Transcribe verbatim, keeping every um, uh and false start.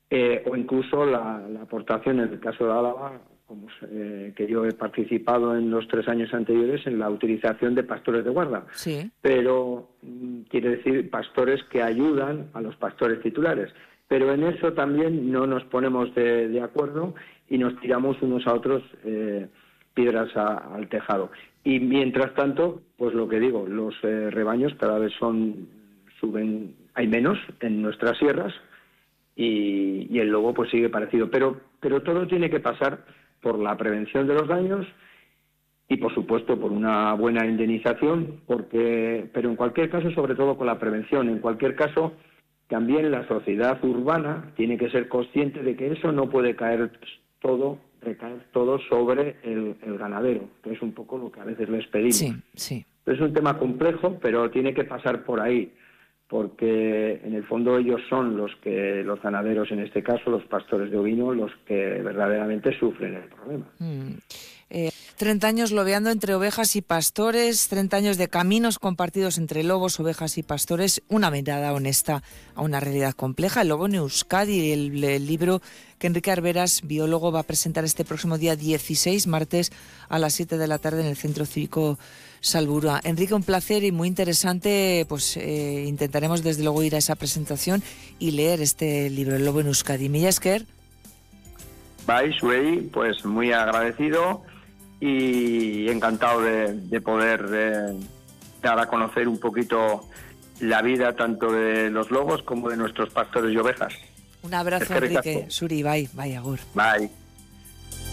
eh, o incluso la, la aportación, en el caso de Álava, como eh, que yo he participado en los tres años anteriores en la utilización de pastores de guarda. Sí. Pero mm, quiere decir pastores que ayudan a los pastores titulares. Pero en eso también no nos ponemos de, de acuerdo y nos tiramos unos a otros eh, piedras a, al tejado. Y mientras tanto, pues lo que digo, los eh, rebaños cada vez son suben, hay menos en nuestras sierras y, y el lobo pues sigue parecido. Pero, pero todo tiene que pasar por la prevención de los daños y, por supuesto, por una buena indemnización, porque, pero en cualquier caso, sobre todo con la prevención. En cualquier caso, también la sociedad urbana tiene que ser consciente de que eso no puede caer todo, recaer todo sobre el, el ganadero, que es un poco lo que a veces les pedimos. Sí, sí. Es un tema complejo, pero tiene que pasar por ahí, porque en el fondo ellos son los que, los ganaderos en este caso, los pastores de ovino, los que verdaderamente sufren el problema. Mm. Eh, treinta años lobeando entre ovejas y pastores, treinta años de caminos compartidos entre lobos, ovejas y pastores, una mirada honesta a una realidad compleja. El lobo en Euskadi, el, el libro que Enrique Arberas, biólogo, va a presentar este próximo día dieciséis, martes, a las siete de la tarde en el Centro Cívico Salburua. Enrique, un placer y muy interesante. Pues eh, intentaremos desde luego ir a esa presentación y leer este libro, El lobo en Euskadi. Mila esker. Bai, zuei, pues muy agradecido y encantado de, de poder eh, dar a conocer un poquito la vida tanto de los lobos como de nuestros pastores y ovejas. Un abrazo, Enrique. Suri, bye, bye, agur. Bye.